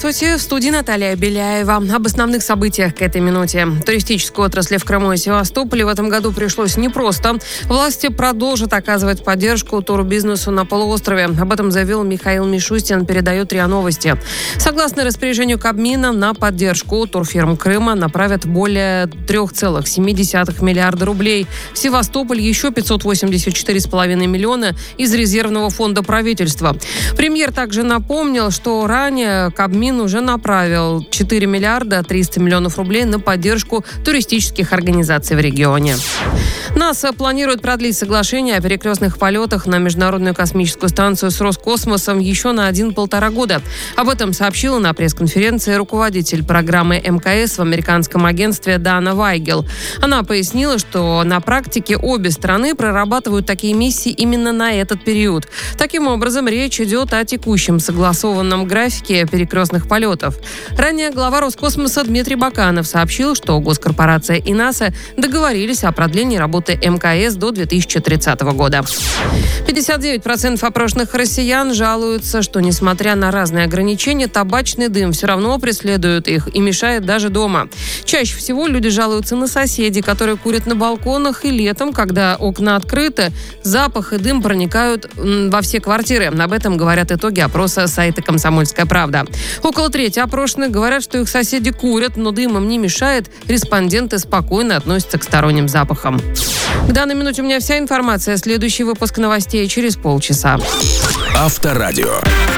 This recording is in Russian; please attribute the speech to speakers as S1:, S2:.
S1: Здравствуйте, в студии Наталья Беляева. Об основных событиях к этой минуте. Туристической отрасли в Крыму и Севастополе в этом году пришлось непросто. Власти продолжат оказывать поддержку турбизнесу на полуострове. Об этом заявил Михаил Мишустин, передает РИА Новости. Согласно распоряжению Кабмина, на поддержку турфирм Крыма направят более 3,7 миллиарда рублей. В Севастополь еще 584,5 миллиона из резервного фонда правительства. Премьер также напомнил, что ранее Кабмин уже направил 4 миллиарда 300 миллионов рублей на поддержку туристических организаций в регионе. НАСА планирует продлить соглашение о перекрестных полетах на Международную космическую станцию с Роскосмосом еще на 1,5 года. Об этом сообщила на пресс-конференции руководитель программы МКС в американском агентстве Дана Вайгел. Она пояснила, что на практике обе страны прорабатывают такие миссии именно на этот период. Таким образом, речь идет о текущем согласованном графике перекрестных полетов. Ранее глава Роскосмоса Дмитрий Баканов сообщил, что госкорпорация и НАСА договорились о продлении работы МКС до 2030 года. 59% опрошенных россиян жалуются, что, несмотря на разные ограничения, табачный дым все равно преследует их и мешает даже дома. Чаще всего люди жалуются на соседей, которые курят на балконах, и летом, когда окна открыты, запах и дым проникают во все квартиры. Об этом говорят итоги опроса сайта «Комсомольская правда». Около трети опрошенных говорят, что их соседи курят, но дым им не мешает. Респонденты спокойно относятся к сторонним запахам. К данной минуте у меня вся информация. Следующий выпуск новостей через полчаса.
S2: Авторадио.